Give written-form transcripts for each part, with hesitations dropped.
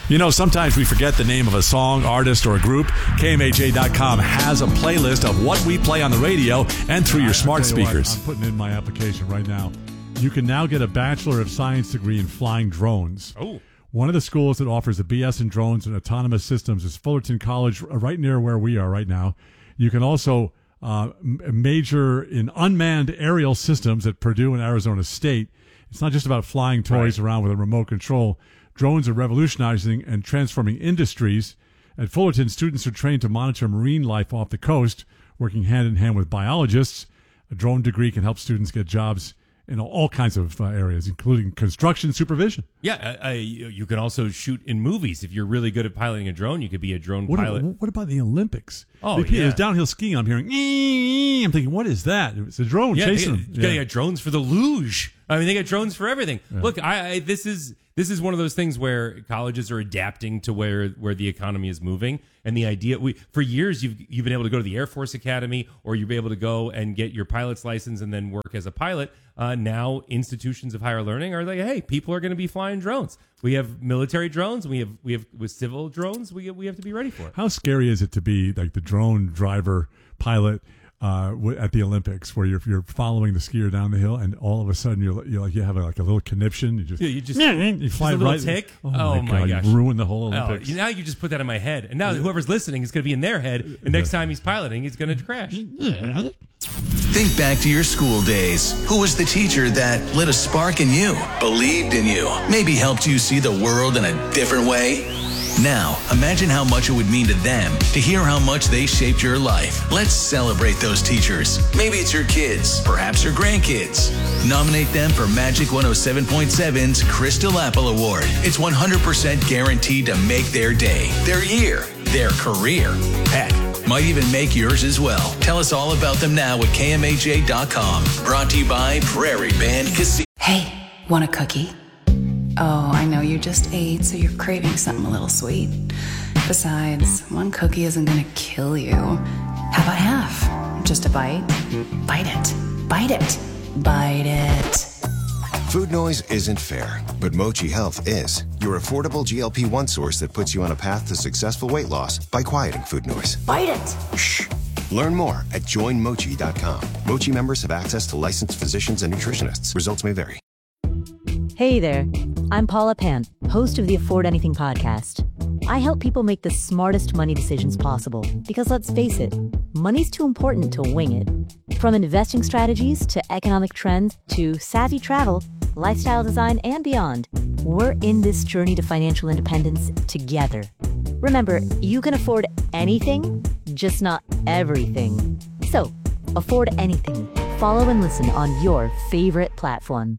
You know, sometimes we forget the name of a song, artist, or a group. KMAJ.com has a playlist of what we play on the radio and through your smart speakers. I'm putting in my application right now. You can now get a Bachelor of Science degree in flying drones. Oh. One of the schools that offers a BS in drones and autonomous systems is Fullerton College, right near where we are right now. You can also major in unmanned aerial systems at Purdue and Arizona State. It's not just about flying toys around with a remote control. Drones are revolutionizing and transforming industries. At Fullerton, students are trained to monitor marine life off the coast, working hand in hand with biologists. A drone degree can help students get jobs in all kinds of areas, including construction supervision. Yeah, you can also shoot in movies. If you're really good at piloting a drone, you could be a drone pilot. What about the Olympics? Oh, yeah. There's downhill skiing. I'm hearing, I'm thinking, what is that? It's a drone chasing them. They got drones for the luge. I mean, they got drones for everything. Yeah. Look, this is one of those things where colleges are adapting to where the economy is moving. And the idea, for years, you've been able to go to the Air Force Academy, or you've been able to go and get your pilot's license and then work as a pilot. Now institutions of higher learning are like, hey, people are going to be flying drones. We have military drones. We have with civil drones. We have to be ready for it. How scary is it to be like the drone driver pilot at the Olympics, where you're following the skier down the hill, and all of a sudden you have a little conniption. You fly a little right. Tick. Oh my gosh! You ruin the whole Olympics. Now you just put that in my head, and now whoever's listening is going to be in their head, and next time he's piloting, he's going to crash. Think back to your school days. Who was the teacher that lit a spark in you, believed in you, maybe helped you see the world in a different way? Now, imagine how much it would mean to them to hear how much they shaped your life. Let's celebrate those teachers. Maybe it's your kids, perhaps your grandkids. Nominate them for Magic 107.7's Crystal Apple Award. It's 100% guaranteed to make their day, their year, their career. Heck, might even make yours as well. Tell us all about them now at KMAJ.com. Brought to you by Prairie Band Casino. Hey, want a cookie? Oh, I know you just ate, so you're craving something a little sweet. Besides, one cookie isn't gonna kill you. How about half? Just a bite? Bite it. Bite it. Bite it. Food noise isn't fair, but Mochi Health is. Your affordable GLP-1 source that puts you on a path to successful weight loss by quieting food noise. Bite it. Shh. Learn more at joinmochi.com. Mochi members have access to licensed physicians and nutritionists. Results may vary. Hey there, I'm Paula Pant, host of the Afford Anything podcast. I help people make the smartest money decisions possible because, let's face it, money's too important to wing it. From investing strategies to economic trends to savvy travel, lifestyle design, and beyond, we're in this journey to financial independence together. Remember, you can afford anything, just not everything. So, afford anything. Follow and listen on your favorite platform.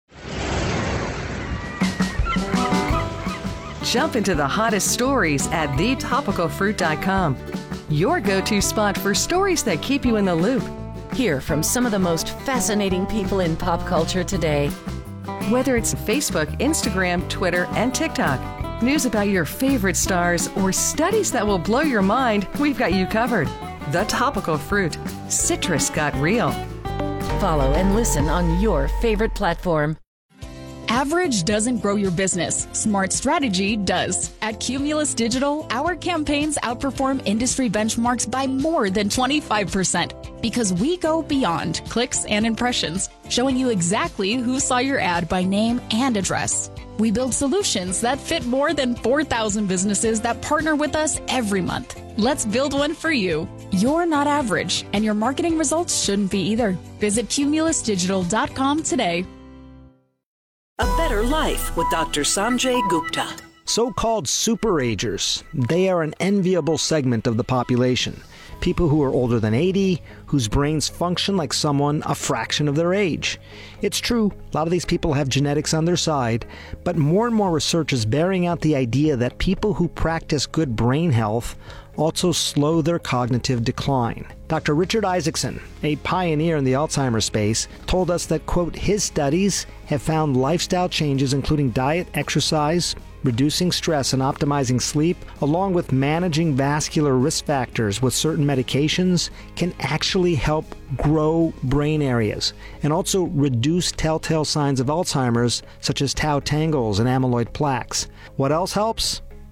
Jump into the hottest stories at thetopicalfruit.com. Your go-to spot for stories that keep you in the loop. Hear from some of the most fascinating people in pop culture today. Whether it's Facebook, Instagram, Twitter, and TikTok, news about your favorite stars, or studies that will blow your mind, we've got you covered. The Topical Fruit. Citrus got real. Follow and listen on your favorite platform. Average doesn't grow your business. Smart strategy does. At Cumulus Digital, our campaigns outperform industry benchmarks by more than 25% because we go beyond clicks and impressions, showing you exactly who saw your ad by name and address. We build solutions that fit more than 4,000 businesses that partner with us every month. Let's build one for you. You're not average, and your marketing results shouldn't be either. Visit cumulusdigital.com today. A Better Life with Dr. Sanjay Gupta. So-called superagers. They are an enviable segment of the population. People who are older than 80, whose brains function like someone a fraction of their age. It's true, a lot of these people have genetics on their side, but more and more research is bearing out the idea that people who practice good brain health also slow their cognitive decline. Dr. Richard Isaacson, a pioneer in the Alzheimer's space, told us that, quote, his studies have found lifestyle changes including diet, exercise, reducing stress and optimizing sleep, along with managing vascular risk factors with certain medications, can actually help grow brain areas and also reduce telltale signs of Alzheimer's such as tau tangles and amyloid plaques. What else helps?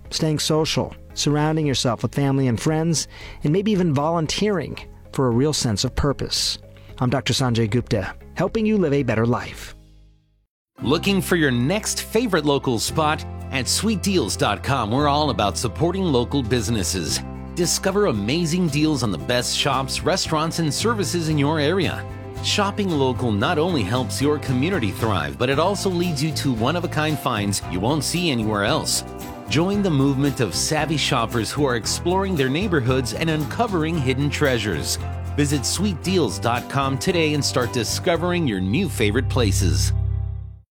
staying social, surrounding yourself with family and friends, and maybe even volunteering for a real sense of purpose. I'm Dr. Sanjay Gupta, helping you live a better life. Looking for your next favorite local spot? At sweetdeals.com, we're all about supporting local businesses. Discover amazing deals on the best shops, restaurants, and services in your area. Shopping local not only helps your community thrive, but it also leads you to one-of-a-kind finds you won't see anywhere else. Join the movement of savvy shoppers who are exploring their neighborhoods and uncovering hidden treasures. Visit sweetdeals.com today and start discovering your new favorite places.